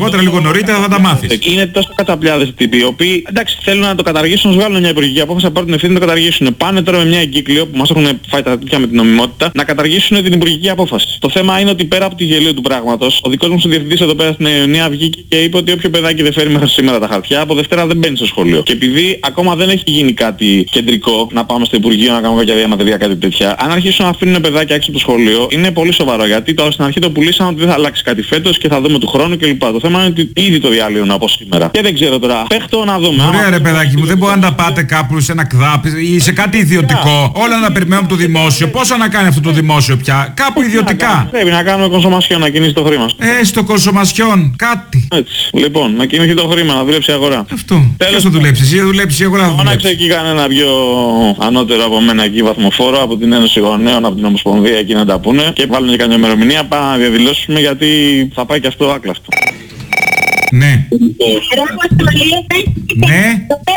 αργότερα, λίγο νωρίτερα θα τα μάθεις. Είναι τόσο καταπληάδες τύποι, οι οποίοι εντάξει θέλουν να το καταργήσουν, να βγάλουν μια υπουργική απόφαση, να πάρουν την ευθύνη να το καταργήσουν. Πάνε τώρα με μια εγκύκλιο που μας έχουν φάει τα τέτοια με την νομιμότητα, να καταργήσουν την υπουργική απόφαση. Το θέμα είναι ότι πέρα από τη γελίο του πράγματος, ο δικός μου διευθυντής εδώ πέρα στην Αιωνία βγήκε και είπε ότι όποιο παιδάκι δεν φέρει μέχρι σήμερα τα χαρτιά, από Δευτέρα δεν μπαίνει στο σχολείο. Και επειδή ακόμα δεν έχει γίνει κάτι κεντρικό, να πάμε στο Υπουργείο να κάνουμε κάποια διαμαρτυρία, κάτι τέτοια, αν αρχίσουν να αφήνουν παιδάκια έξω από το σχολείο, είναι πολύ σοβαρό. Γιατί τώρα στην αρχή το πουλήσαν ότι δεν θα αλλάξει κάτι φέτος και θα δούμε του χρόνου κλπ. Το θέμα είναι ότι ήδη το διαλύουν από σήμερα. Και δεν ξέρω τώρα. Παίχτω να δούμε. Ωραία, ρε παιδάκι μου, δεν μπορεί να τα πάτε κάπου σε ένα ΚΔΑΠ ή σε κάτι ιδιωτικό. Όλα να περιμένουμε το δημόσιο. Πόσο να κάνει αυτό το δημόσιο πια, κάπου ιδιωτικά. Πρέπει να κάνουμε κονσομασιόν, να κινήσει το χρήμα. Στο κονσομασιόν, κάτι. Έτσι. Λοιπόν, να κινηθεί το χρήμα, να δουλέψει η αγορά. Αυτό. Ποιος θα δουλέψει, εσύ θα δουλέψεις, η αγορά θα δουλέψει. Φώναξε εκεί κανένα πιο ανώτερο από μένα εκεί βαθμοφόρο, από την Ένωση Γονέων, από την Ομοσπονδία εκεί να τα πούνε και βάλουν και καμιά ημερομηνία, πάμε να διαδηλώσουμε γιατί θα πάει και αυτό άκλαστο. Ναι. Ναι.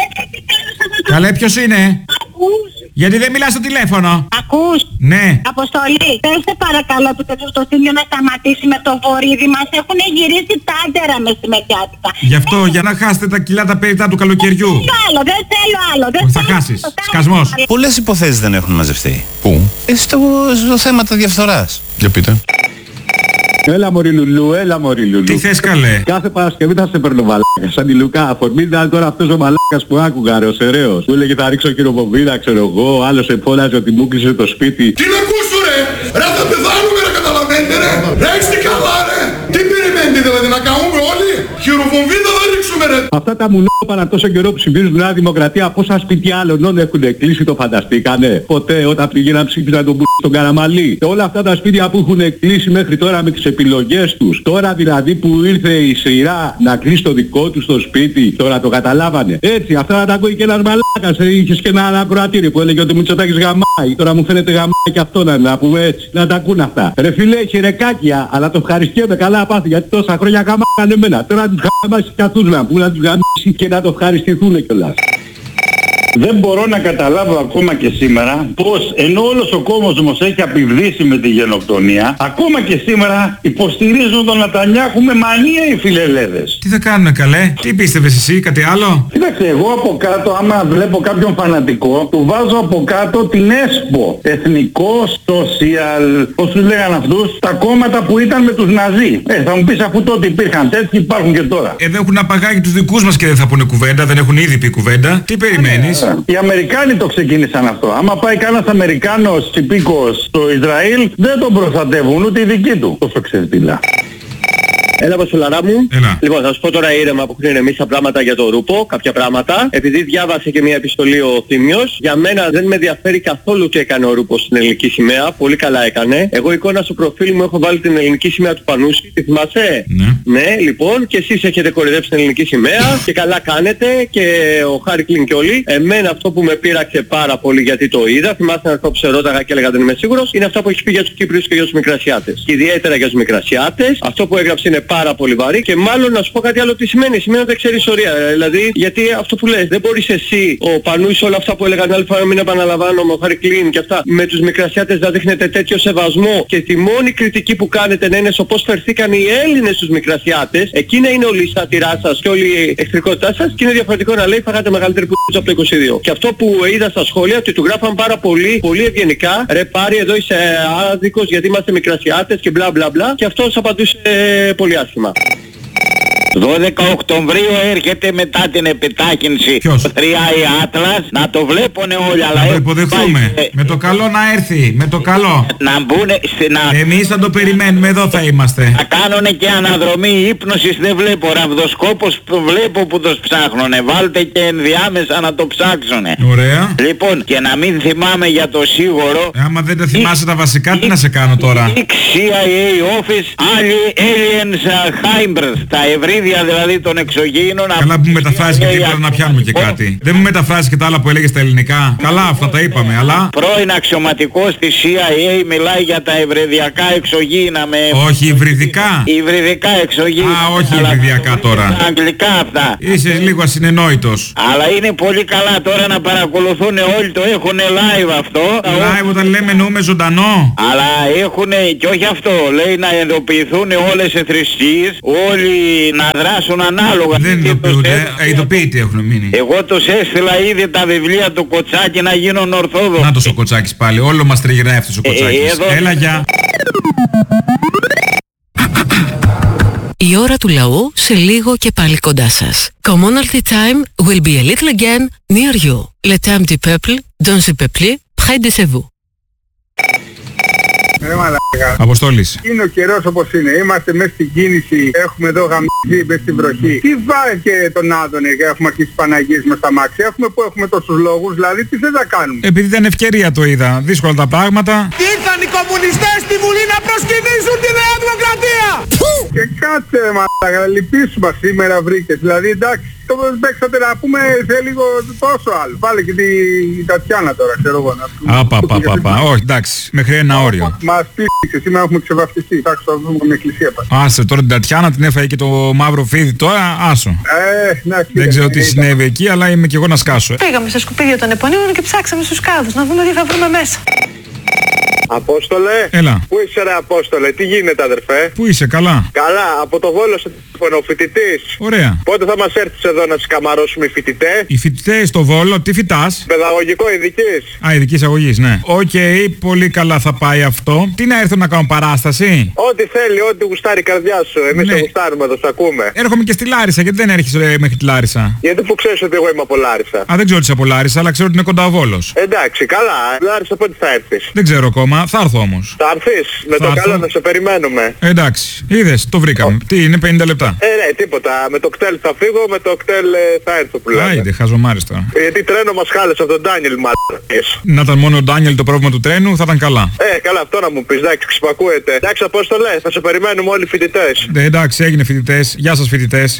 Καλέ, ποιος είναι? Γιατί δεν μιλάς στο τηλέφωνο? Ακούς? Ναι. Αποστολή, πες παρακαλώ του τέτοιου στο Θήμιο να σταματήσει με το βορίδι μας. Έχουν γυρίσει τάντερα μεσημεριάτικα. Γι' αυτό, για να χάσετε τα κιλά τα περιτά του καλοκαιριού. Δεν θέλω άλλο. Θα χάσεις. Σκασμός. Πολλές υποθέσεις δεν έχουν μαζευτεί. Πού? Στο θέμα της διαφθοράς. Για πείτε. Έλα μωρή Λουλού, έλα μωρή Λουλού. Τι θες καλέ? Κάθε Παρασκευή θα σε παίρνω μαλάκα, σαν τη Λουκά. Αφορμή ήταν τώρα αυτός ο μαλάκας που άκουγα ρε, ο Σεραίος. Του έλεγε θα ρίξω κυροβομβίδα, ξέρω εγώ, άλλος εφώναζε ότι μου κλείσε το σπίτι. Τι να ακούσω ρε! Ρε θα πεθάνουμε ρε, καταλαβαίνετε ρε! Ρε είστε καλά ρε! Τι περιμένετε δηλαδή, να καούμε όλοι? Χειροβομβίδα θα ρίξουμε ρε! Αυτά τα μουνόπανα τόσο καιρό που ψηφίζουν Νέα Δημοκρατία, πόσα σπίτια άλλων έχουν κλείσει, το φανταστήκανε? Ποτέ όταν πήγαιναν ψήφισαν τον στον Καραμαλή. Και όλα αυτά τα σπίτια που έχουν κλείσει μέχρι τώρα με τις επιλογές τους. Τώρα δηλαδή που ήρθε η σειρά να κλείσει το δικό τους το σπίτι, τώρα το καταλάβανε. Έτσι, αυτά να τα ακούει και ένας μαλάκας. Είχες και ένα ακροατήριο που έλεγε ότι ο Μητσοτάκης γαμάει. Τώρα μου φαίνεται γαμάει και αυτό να πούμε έτσι. Να τα ακούν αυτά. Ρε φίλε, έχει ρεκάκια, αλλά το ευχαριστιέμαι καλά πάθη γιατί τόσα χρόνια γαμάγανε εμένα. Τώρα τους γαμάσει και αυτούς να πούν, να τους γαμίσει και να το ευχαριστηθούν κιόλας. Δεν μπορώ να καταλάβω ακόμα και σήμερα πως ενώ όλος ο κόσμος μας έχει απειβδίσει με τη γενοκτονία, ακόμα και σήμερα υποστηρίζουν τον Νατανιάχου με μανία οι φιλελέδες. Τι θα κάνουνε καλέ? Τι πίστευες εσύ, κάτι άλλο? Κοίταξε, εγώ από κάτω άμα βλέπω κάποιον φανατικό, του βάζω από κάτω την ΕΣΠΟ. Εθνικό, Social, πώς τους λέγανε αυτούς, τα κόμματα που ήταν με τους Ναζί. Θα μου πεις αφού τότε υπήρχαν τέτοιοι, υπάρχουν και τώρα. Εδώ έχουν απαγάγει τους δικούς μας και δεν θα πούνε κουβέντα, δεν έχουν ήδη πει κουβέντα. Τι περιμένεις? Οι Αμερικάνοι το ξεκίνησαν αυτό. Άμα πάει κανένας Αμερικάνος υπήκος στο Ισραήλ, δεν τον προστατεύουν ούτε οι δικοί του. Τόσο ξεφτύλα. Έλα Βασουλαρά μου. Έλα. Λοιπόν, θα σου πω τώρα ήρεμα που έχουν ηρεμήσει τα πράγματα για το Ρούπο, κάποια πράγματα. Επειδή διάβασε και μια επιστολή ο Θήμιος, για μένα δεν με ενδιαφέρει καθόλου τι έκανε ο Ρούπος στην ελληνική σημαία. Πολύ καλά έκανε. Εγώ εικόνα στο προφίλ μου έχω βάλει την ελληνική σημαία του Πανούση. Τη θυμάσαι? Ναι, λοιπόν, και εσείς έχετε κορυδέψει την ελληνική σημαία και καλά κάνετε και ο Χάρη Κλίν και όλοι. Εμένα αυτό που με πείραξε πάρα πολύ γιατί το είδα, θυμάστε ένα που σε ρώταγα και έλεγα δεν είμαι σίγουρος, είναι αυτά που έχει πει για τους Κύπριους και για τους Μικρασιάτες. Και ιδιαίτερα για τους Μικρασιάτες, αυτό που έγραψε είναι πάρα πολύ βαρύ και μάλλον να σου πω κάτι άλλο τι σημαίνει. Σημαίνει ότι δεν ξέρεις ορία. Δηλαδή, γιατί αυτό που λες, δεν μπορείς εσύ, ο Πανούης, όλα αυτά που έλεγαν άλλη φορά, μην επαναλαμβάνω, με ο Χάρη Κλίν και αυτά, με τους Μικρασιάτες να δείχνετε τέτοιο σεβασμό και τη μόνη κριτική που κάνετε να είναι στο πώς φερθήκαν οι Έλληνες στους Μικρασιάτες, εκείνα είναι όλη η σάτυρά σας και όλη η εχθρικότητά σας και είναι διαφορετικό να λέει φάγατε μεγαλύτερη πούτσα από το 22. Και αυτό που είδα στα σχόλια ότι του γράφαν πάρα πολύ, πολύ ευγενικά, ρε πάρει εδώ είσαι άδικος γιατί είμαστε Μικρασιάτες και μπλα μπλα μπλα και αυτός απαντούσε πολύ άσχημα. 12 Οκτωβρίου έρχεται μετά την επιτάχυνση. Ποιος? Το 3i Atlas, να το βλέπουνε όλοι. Αλλά να το υποδεχθούμε. Με το καλό να έρθει. Με το καλό. Να μπουνε στην Εμείς θα το περιμένουμε, εδώ θα είμαστε. Να κάνουνε και αναδρομή ύπνωσης, δεν βλέπω. Ραβδοσκόπος βλέπω που το ψάχνουνε. Βάλτε και ενδιάμεσα να το ψάξουνε. Ωραία. Λοιπόν, και να μην θυμάμαι για το σίγουρο. Άμα δεν τα θυμάσαι τα βασικά, τι να σε κάνω τώρα? CIA Office, Aliens Heimbers, τα ευρύδια δηλαδή των εξωγήινων. Καλά που μεταφράζει και τίποτα να πιάνουμε και κάτι. Δεν μου μεταφράζει και τα άλλα που έλεγε στα ελληνικά. Καλά, αυτά τα είπαμε, αλλά. Πρώην αξιωματικός της CIA μιλάει για τα ευρεδιακά εξωγήινα με. Όχι, υβριδικά. Υβριδικά εξωγήινα. Α, όχι υβριδιακά τώρα. Αγγλικά αυτά. Είσαι λίγο ασυνενόητος. Αλλά είναι πολύ καλά τώρα να παρακολουθούν όλοι, το έχουν live αυτό. Live όταν λέμε εννοούμε ζωντανό. Αλλά έχουν και όχι αυτό, λέει να ειδοποιηθούν όλες οι θρησκείες, όλοι να δράσουν ανάλογα. Δεν ειδοποιούνται, ειδοποιητοί έχουν μείνει. Εγώ τους έστειλα ήδη τα βιβλία του Κοτσάκη να γίνουν ορθόδοξοι. Να το ο Κοτσάκης πάλι, όλο μας τριγυράει αυτός ο Κοτσάκης. Έλα για. Η ώρα του λαού σε λίγο και πάλι κοντά σας. Commonalty time will be a little again near you. Le temps du peuple, dans le peuple, près de vous. Αποστόλης. Είναι ο καιρός όπως είναι. Είμαστε μέσα στην κίνηση. Έχουμε εδώ γαμίζει μέσα στην βροχή. Τι βάλε και τον Άδωνε και έχουμε αρχίσει τις Παναγίες μας στα μάξια. Έχουμε που έχουμε τόσους λόγους. Δηλαδή τι θες να κάνουμε. Επειδή ήταν ευκαιρία το είδα. Δύσκολα τα πράγματα. Τι ήρθαν οι κομμουνιστές στη Βουλή να προσκυνήσουν τη Νέα Δημοκρατία. Και κάτσε μαλάκα. Λυπήσου μας σήμερα βρήκες. Δηλαδή εντάξει. Το παίξατε να πούμε σε λίγο τόσο άλλο. Βάλε και την Τατιάνα τώρα, ξέρω εγώ. Απαπαπαπα. Όχι, εντάξει, μέχρι ένα όριο. Μας πήξε, σήμερα έχουμε ξεβαφτιστεί. Εντάξει, θα βρούμε μια εκκλησία πάλι. Άσε τώρα την Τατιάνα, την έφαγε και το μαύρο φίδι τώρα, άσο. Ναι, δεν ξέρω τι συνέβη εκεί, αλλά είμαι και εγώ να σκάσω. Πήγαμε στα σκουπίδια των επωνύμων και ψάξαμε στους κάδους να δούμε τι θα βρούμε μέσα. Απόστολε. Έλα. Πού είσαι ρε Απόστολε, τι γίνεται αδερφέ. Πού είσαι, καλά. Καλά, από το Βόλο σε τηλέφωνο, φοιτητής. Ωραία. Πότε θα μας έρθεις εδώ να σκαμαρώσουμε οι φοιτητές. Οι φοιτητές στο Βόλο, τι φοιτάς. Παιδαγωγικό ειδικής. Α, ειδικής αγωγής, ναι. Οκ, πολύ καλά θα πάει αυτό. Τι να έρθω να κάνω παράσταση. Ό,τι θέλει, ό,τι γουστάρει η καρδιά σου. Εμείς το γουστάρουμε εδώ, σ' ακούμε. Έρχομαι και στη Λάρισα, γιατί δεν έρχεσαι μέχρι τη Λάρισα. Γιατί που ξέρεις ότι εγώ είμαι από Λάρισα. Α, δεν ξέρω ότι είσαι από Λάρισα, αλλά ξέρω ότι είναι κοντά ο Βόλος. Εντάξει, καλά. Λάρισα πότε θα έρθεις. Δεν ξέρω ακόμα, θα έρθω όμως. Θα έρθεις, με το καλό να σε περιμένουμε. Εντάξει, είδες, το βρήκαμε. Τι είναι 50 λεπτά. Ναι, τίποτα. Με το κτέλ θα φύγω, με το κτέλ θα έρθω που λέμε. Άιντε, χαζομάρες τώρα. Γιατί τρένο μας χάλεσε από τον Ντάνιελ μαλάκες. Να ήταν μόνο ο Ντάνιελ το πρόβλημα του τρένου, θα ήταν καλά. Καλά, αυτό να μου πεις, εντάξει, ξυπακούεται. Εντάξει, Απόστολε, θα σε περιμένουμε όλοι οι φοιτητές. Εντάξει, έγινε φοιτητές. Γεια σας φοιτητές.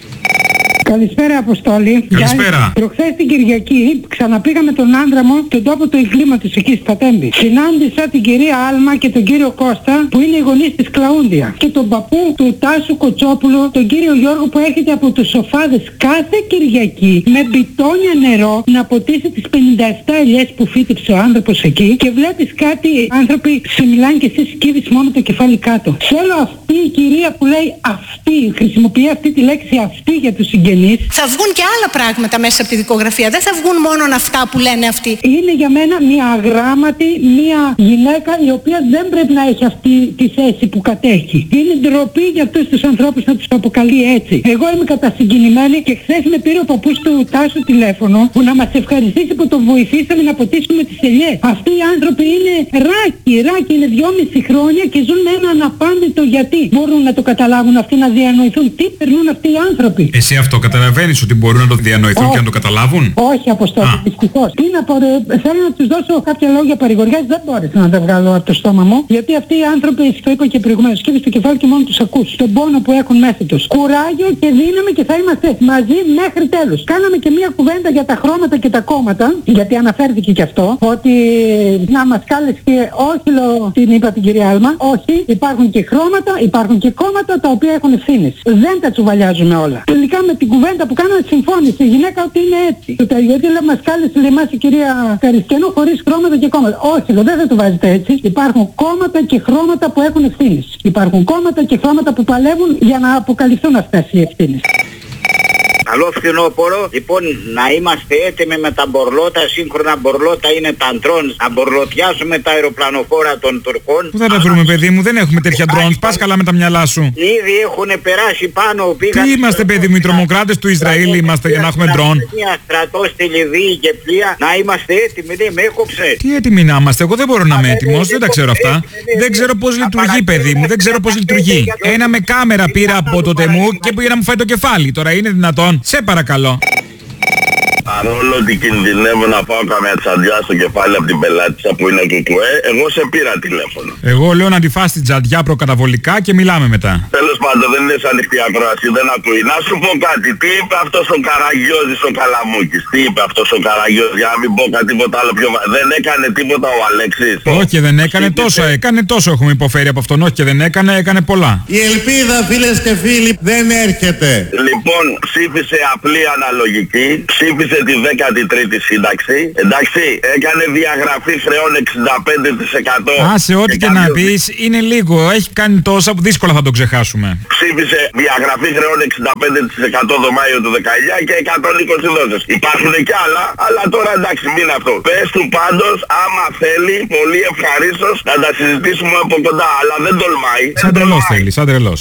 Καλησπέρα Αποστόλη. Καλησπέρα. Προχθές την Κυριακή ξαναπήγα με τον άντρα μου τον τόπο του εγκλήματος εκεί στα Τέμπη. Συνάντησα την κυρία Άλμα και τον κύριο Κώστα που είναι οι γονείς της Κλαούντια. Και τον παππού του Τάσου Κοτσόπουλου, τον κύριο Γιώργο που έρχεται από τους σοφάδες κάθε Κυριακή με μπιτόνια νερό να ποτίσει τις 57 ελιές που φύτεψε ο άνθρωπος εκεί. Και βλέπεις κάτι άνθρωποι σε μιλάνε και εσύ σκύβεις μόνο το κεφάλι κάτω. Θέλω αυτή η κυρία που λέει αυτή, χρησιμοποιεί αυτή τη λέξη αυτή για τους συγγενείς. Θα βγουν και άλλα πράγματα μέσα από τη δικογραφία. Δεν θα βγουν μόνο αυτά που λένε αυτοί. Είναι για μένα μια αγράμματη, μια γυναίκα η οποία δεν πρέπει να έχει αυτή τη θέση που κατέχει. Είναι ντροπή για αυτούς τους ανθρώπους να τους αποκαλεί έτσι. Εγώ είμαι κατασυγκινημένη και χθες με πήρε ο παππούς του Τάσου τηλέφωνο που να μας ευχαριστήσει που το βοηθήσαμε να ποτίσουμε τις ελιές. Αυτοί οι άνθρωποι είναι ράκι, είναι 2,5 χρόνια και ζουν με ένα αναπάντητο γιατί. Μπορούν να το καταλάβουν αυτοί, να διανοηθούν τι περνούν αυτοί οι άνθρωποι. Εσύ αυτό καταλαβαίνεις ότι μπορούν να το διανοηθούν και να το καταλάβουν. Όχι, Αποστόλη, δυστυχώς. Τι να πω, θέλω να τους δώσω κάποια λόγια παρηγοριάς, δεν μπόρεσα να τα βγάλω από το στόμα μου. Γιατί αυτοί οι άνθρωποι, το είπα και προηγουμένως, σκύβεις το κεφάλι και μόνο τους ακούς. Τον πόνο που έχουν μέσα τους. Κουράγιο και δύναμη και θα είμαστε μαζί μέχρι τέλους. Κάναμε και μία κουβέντα για τα χρώματα και τα κόμματα, γιατί αναφέρθηκε και αυτό, ότι να μας κάλεσε και όχι, την είπα την κυρία Άλμα, όχι, υπάρχουν και χρώματα, υπάρχουν και κόμματα τα οποία έχουν ευθύνες. Δεν τα τσουβαλιάζουμε όλα. Τελικά με την κουβέντα που κάναμε συμφώνησε η γυναίκα ότι είναι έτσι. Γιατί λέει μας κάλεσε λέει μας η κυρία Καριστιανού χωρίς χρώματα και κόμματα. Όχι, δεν θα το βάζετε έτσι. Υπάρχουν κόμματα και χρώματα που έχουν ευθύνες. Υπάρχουν κόμματα και χρώματα που παλεύουν για να αποκαλυφθούν αυτές οι ευθύνες. Καλό φθινόπωρο. Λοιπόν, να είμαστε έτοιμοι με τα μπορλότα. Σύγχρονα μπορλότα είναι τα ντρόουν. Να μπορλωτιάσουμε τα αεροπλανοφόρα των Τουρκών. Πού θα τα βρούμε, παιδί μου, δεν έχουμε τέτοια ντρόουν. Πας καλά με τα μυαλά σου. Ήδη έχουν περάσει πάνω. Τι είμαστε, παιδί μου, οι τρομοκράτες του Ισραήλ είμαστε για να έχουμε ντρόουν. Μια στρατό στη Λιβύη και πλοία. Να είμαστε έτοιμοι, δεν με έκοψε. Τι έτοιμοι να είμαστε, εγώ δεν μπορώ να είμαι έτοιμος, δεν τα ξέρω αυτά. Δεν ξέρω πώς λειτουργεί, παιδί μου, δεν ξέρω πώς λειτουργεί. Ένα με κάμερα πήρα από το τεμού και πήγε να μου φάει το κεφάλι. Τώρα είναι δυνατόν. Σε παρακαλώ. Παρόλο ότι κινδυνεύω να πάω καμιά τσαντιά στο κεφάλι από την πελάτησα που είναι του ΤΟΕ, εγώ σε πήρα τηλέφωνο. Εγώ λέω να τη φας την τσαντιά προκαταβολικά και μιλάμε μετά. Τέλος πάντων, δεν είναι σαν ανοιχτή ακρόαση, δεν ακούει. Να σου πω κάτι, τι είπε αυτός ο Καραγιώζης ο Καλαμούκης, τι είπε αυτός ο Καραγιώζης, για να μην πω κάτι τίποτα άλλο πιο δεν έκανε τίποτα ο Αλέξης. Όχι, δεν έκανε τόσο, τόσο έχουμε υποφέρει από αυτόν, όχι και δεν έκανε, έκανε πολλά. Η ελπίδα, φίλες και φίλοι, δεν έρχεται. Λοιπόν, ψήφισε απλή αναλογική, ψήφισε τη 13η σύνταξη. Εντάξει, έκανε διαγραφή χρεών 65%. Άσε, ό,τι και να πεις είναι λίγο. Έχει κάνει τόσα που δύσκολα θα το ξεχάσουμε. Ψήφισε διαγραφή χρεών 65% το Μάιο του 19 και 120 δόσεις. Υπάρχουν κι άλλα, αλλά τώρα εντάξει, μην αυτό. Πες του πάντως, άμα θέλει, πολύ ευχαρίστως να τα συζητήσουμε από κοντά, αλλά δεν τολμάει. Σαν τρελός θέλει, σαν τρελός.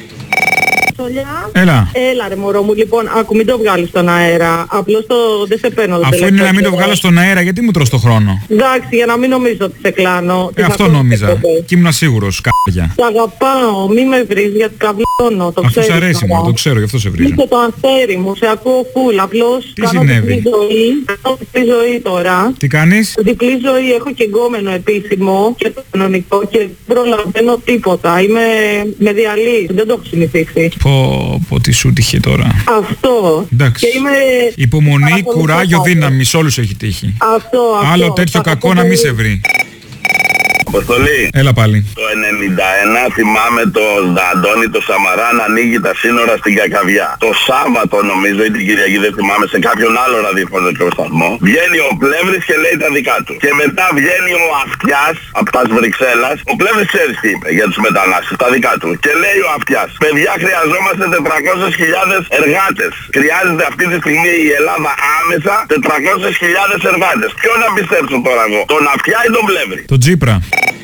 Έλα. Έλα ρε μωρό μου, λοιπόν, άκου, μην το βγάλεις στον αέρα. Απλώς δεν σε παίρνω. Αφού είναι να μην το βγάλω στον αέρα, γιατί μου τρως το χρόνο? Εντάξει, για να μην νομίζω ότι σε κλάνω. Αυτό νόμιζα. Και ήμουν σίγουρος, κ***για. Σ' αγαπάω, μη με βρεις γιατί καβλώνω. Το αυτό σ' αρέσει μου, το ξέρω, γι' αυτό σε βρίζω. Είσαι το αστέρι μου, σε ακούω φουλ. Απλώς τι συνέβη? Κάνω διπλή ζωή τώρα. Τι κάνεις? Διπλή ζωή, έχω και εγκόμενο επίσημο και το κανονικό και δεν προλαβαίνω τίποτα. Είμαι με διαλύει, δεν το έχω συνηθίσει. Πω, τι σου τύχε τώρα. Αυτό. Εντάξει. Και είμαι... Υπομονή, κουράγιο, δύναμη, σε όλους έχει τύχει. Αυτό. Άλλο τέτοιο κακό να μην σε βρει. Αποστολή. Έλα πάλι. Το 91 θυμάμαι τον Αντώνη το Σαμαρά να ανοίγει τα σύνορα στην Κακαβιά. Το Σάββατο νομίζω ή την Κυριακή δεν θυμάμαι σε κάποιον άλλο ραδιοφωνικό σταθμό. Βγαίνει ο Πλεύρης και λέει τα δικά του. Και μετά βγαίνει ο Αυτιάς από τα Βρυξέλλας. Ο Πλεύρης ξέρει τι είπε για τους μετανάστες, τα δικά του. Και λέει ο Αυτιάς, παιδιά χρειαζόμαστε 400.000 εργάτες. Χρειάζεται αυτή τη στιγμή η Ελλάδα άμεσα 400.000 εργάτες. Ποιο να πιστέψω τώρα εγώ, τον Αυτιά ή τον Πλεύρη? Τον Τσίπρα.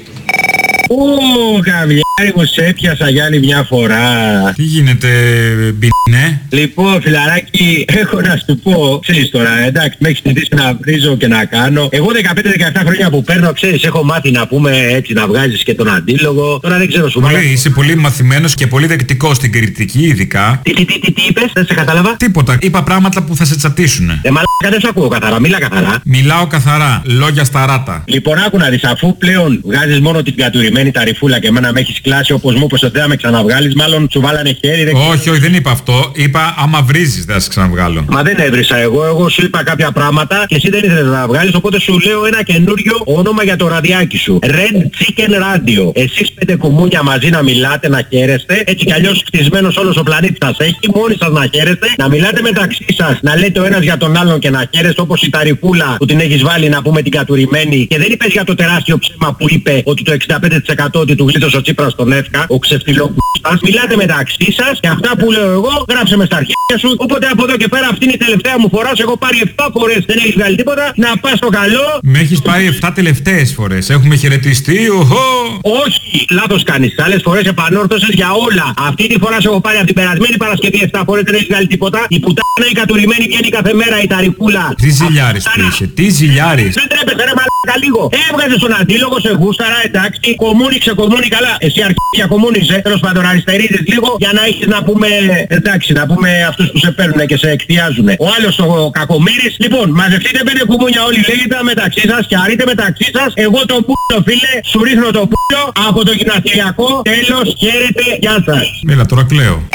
Καβιάρι μου σε έπιασα Γιάννη μια φορά. Τι γίνεται μπινέ? Λοιπόν φιλαράκι, έχω να σου πω, ξέρεις τώρα, εντάξει με έχεις συνηθίσει να βρίζω και να κάνω. Εγώ 15-17 χρόνια που παίρνω, ξέρεις, έχω μάθει να πούμε έτσι να βγάζεις και τον αντίλογο. Τώρα δεν ξέρω σου μάλλον. Είσαι πολύ μαθημένος και πολύ δεκτικός στην κριτική ειδικά. Τι είπες, δεν σε κατάλαβα? Τίποτα, είπα πράγματα που θα σε τσατίσουνε. Μαλάκα δεν σε ακούω καθαρά, μίλα καθαρά. Μιλάω καθαρά, λόγια σταράτα. Λοιπόν άκου να δεις, αφού πλέον βγάζεις μόνο την κατουρημένη ταριφούλα και εμένα με έχεις κλάσει όπως μου είπες ότι δεν θα με ξαναβγάλεις, μάλλον σου βάλανε χέρι. Όχι, δεν είπα αυτό. Είπα άμα βρίζεις δεν θα σε ξαναβγάλω. Μα δεν έβρισα εγώ σου είπα κάποια πράγματα και εσύ δεν ήθελες να βγάλεις, οπότε σου λέω ένα καινούριο όνομα για το ραδιάκι σου. Red Chicken Radio. Εσείς 5 κουμούνια μαζί να μιλάτε, να χαίρεστε, έτσι κι αλλιώς χτισμένος όλος ο πλανήτης σας έχει, μόνοι σας να χαίρεστε, να μιλάτε μεταξύ σας, να λέτε ο ένας για τον άλλον και να χαίρεστε όπως η ταριφούλα που την έχεις βάλει να πούμε την κατουρημένη και δεν είπες για το τεράστιο ψέμα που είπε ότι το 65% ότι του γλίτωσε ο Τσίπρας στον ΕΦΚΑ, ο ξεφτυλόπουλος. Μιλάτε μεταξύ σας και αυτά που λέω εγώ γράψε με στα αρχίδια σου. Οπότε από εδώ και πέρα αυτή είναι η τελευταία μου φορά. Σε έχω πάρει 7 φορές, δεν έχεις βγάλει τίποτα. Να πας στο καλό. Με έχεις πάρει 7 τελευταίες φορές. Έχουμε χαιρετιστεί. Όχι, λάθος κάνεις. Άλλες φορές επανόρθωσες για όλα. Αυτή τη φορά σε έχω πάρει από την περασμένη Παρασκευή 7 φορές, δεν έχεις βγάλει τίποτα. Η πουτάνα η κατουρημένη βγαίνει κάθε μέρα η ταριφούλα. Τι ζηλιάρης που είσαι, τι ζηλιάρης. Δεν τρέπεσαι ρε μαλάκα λίγο. Έβγαζες τον αντίλογο, σε γούσταρα, εντάξει. Κομμούνι, ξεκομμούνι, καλά. Εσύ αρχίδια κομμούνιζε, τέλος πάντων αριστερίζεις λίγο για να έχεις να πούμε, εντάξει, να πούμε αυτούς που σε παίρνουν και σε εκθιάζουν. Ο άλλος ο κακομοίρης. Λοιπόν, μαζευτείτε 5 κουμούνια όλοι λέγεται μεταξύ σας και αρείτε μεταξύ σας. Εγώ το πούλο φίλε, σου ρίχνω το πούλο από το γυμναστηριακό. Τέλος, χαίρετε, γεια σας. Έλα τώρα κλαίω.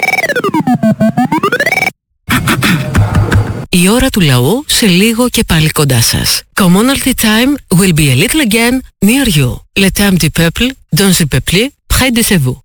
Η ώρα του λαού σε λίγο και πάλι κοντά σας. Commonalty time will be a little again near you. Le temps du peuple, dans le peuple, près de vous.